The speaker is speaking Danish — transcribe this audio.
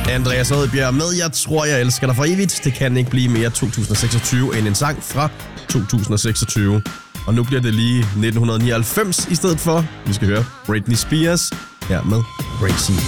Andreas Odbjerg med Jeg tror, jeg elsker dig for evigt. Det kan ikke blive mere 2026 end en sang fra 2026. Og nu bliver det lige 1999 i stedet for. Vi skal høre Britney Spears her med Crazy.